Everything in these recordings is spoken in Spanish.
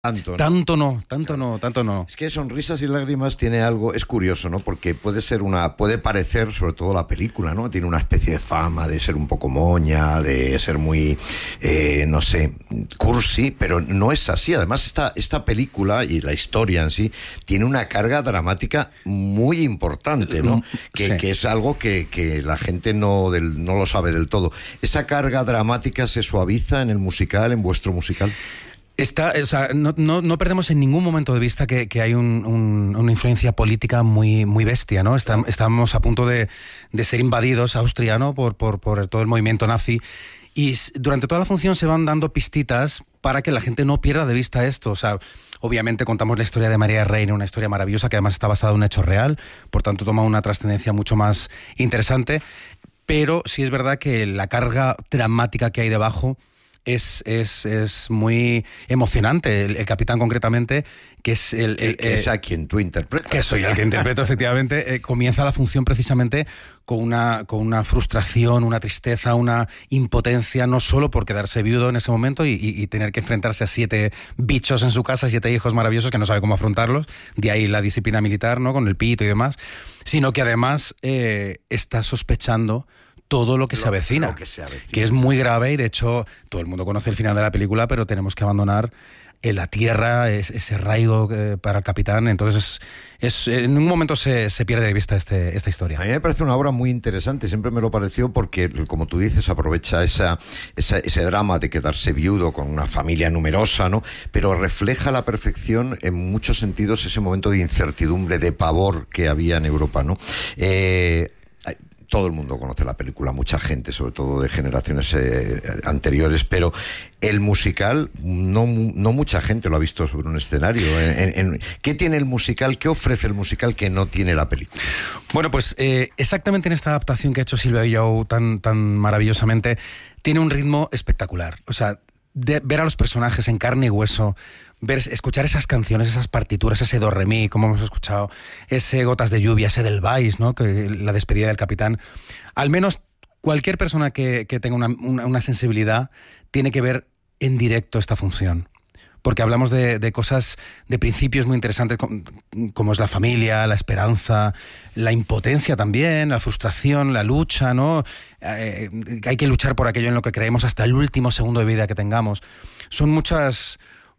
Tanto, ¿no? Tanto no. Es que Sonrisas y Lágrimas tiene algo, es curioso, ¿no? Porque puede parecer, sobre todo la película, ¿no? Tiene una especie de fama de ser un poco moña, de ser muy, no sé, cursi, pero no es así. Además, esta película y la historia en sí tiene una carga dramática muy importante, ¿no? Sí. Que es algo que la gente no lo sabe del todo. ¿Esa carga dramática se suaviza en el musical, en vuestro musical? No perdemos en ningún momento de vista que hay una influencia política muy bestia, ¿no? Estamos a punto de ser invadidos Austria, ¿no? por todo el movimiento nazi, y durante toda la función se van dando pistitas para que la gente no pierda de vista esto. O sea, obviamente contamos la historia de María Reina, una historia maravillosa que además está basada en un hecho real, por tanto toma una trascendencia mucho más interesante, pero sí es verdad que la carga dramática que hay debajo es muy emocionante. El capitán, concretamente, que es que es a quien tú interpretas. Que soy el que interpreto, efectivamente, comienza la función precisamente con una frustración, una tristeza, una impotencia, no solo por quedarse viudo en ese momento y tener que enfrentarse a 7 bichos en su casa, 7 hijos maravillosos que no sabe cómo afrontarlos, de ahí la disciplina militar, ¿no? Con el pito y demás, sino que además está sospechando todo lo que se avecina, que es muy grave, y de hecho todo el mundo conoce el final de la película, pero tenemos que abandonar la tierra, ese arraigo para el capitán. Entonces en un momento se pierde de vista esta historia. A mí me parece una obra muy interesante, siempre me lo pareció, porque, como tú dices, aprovecha ese drama de quedarse viudo con una familia numerosa, ¿no? Pero refleja a la perfección, en muchos sentidos, ese momento de incertidumbre, de pavor que había en Europa, ¿no? Todo el mundo conoce la película, mucha gente, sobre todo de generaciones anteriores, pero el musical, no mucha gente lo ha visto sobre un escenario. ¿Qué tiene el musical, qué ofrece el musical que no tiene la película? Bueno, pues exactamente en esta adaptación que ha hecho Silvia Villau tan maravillosamente, tiene un ritmo espectacular. O sea, ver a los personajes en carne y hueso, escuchar esas canciones, esas partituras, ese do re mi, como hemos escuchado, ese Gotas de lluvia, ese del Vais, ¿no? Que la despedida del capitán. Al menos cualquier persona que tenga una sensibilidad tiene que ver en directo esta función, porque hablamos de cosas, de principios muy interesantes, como es la familia, la esperanza, la impotencia también, la frustración, la lucha, ¿no? Hay que luchar por aquello en lo que creemos hasta el último segundo de vida que tengamos. Son muchos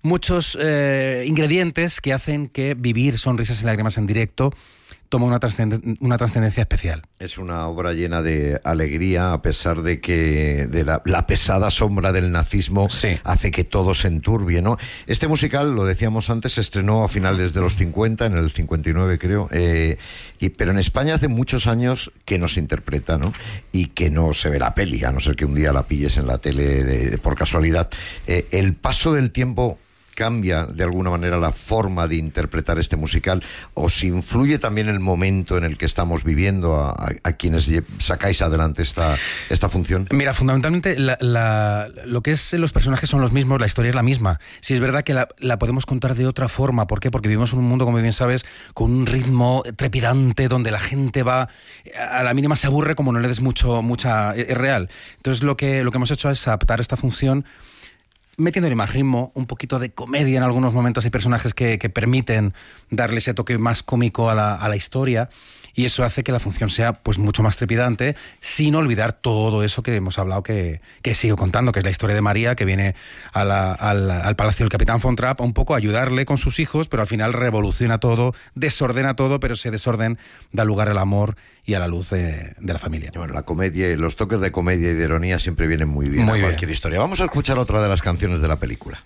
ingredientes que hacen que vivir Sonrisas y Lágrimas en directo toma una trascendencia especial. Es una obra llena de alegría, a pesar de que la pesada sombra del nazismo hace que todo se enturbie, ¿no? Este musical, lo decíamos antes, se estrenó a finales de los 50, en el 59 creo, pero en España hace muchos años que no se interpreta, ¿no? Y que no se ve la peli, a no ser que un día la pilles en la tele por casualidad. El paso del tiempo cambia de alguna manera la forma de interpretar este musical, o si influye también el momento en el que estamos viviendo a quienes sacáis adelante esta función. Mira, fundamentalmente lo que es los personajes son los mismos, la historia es la misma. Sí, es verdad que la podemos contar de otra forma. ¿Por qué? Porque vivimos en un mundo, como bien sabes, con un ritmo trepidante, donde la gente va a la mínima se aburre, como no le des mucha es real. Entonces lo que hemos hecho es adaptar esta función metiéndole más ritmo, un poquito de comedia en algunos momentos. Hay personajes que permiten darle ese toque más cómico a la historia, y eso hace que la función sea pues mucho más trepidante, sin olvidar todo eso que hemos hablado, que sigo contando, que es la historia de María, que viene al palacio del capitán Von Trapp a un poco a ayudarle con sus hijos, pero al final revoluciona todo, desordena todo, pero ese desorden da lugar al amor y a la luz de la familia. Bueno, la comedia, los toques de comedia y de ironía siempre vienen muy bien a cualquier historia. Vamos a escuchar otra de las canciones de la película.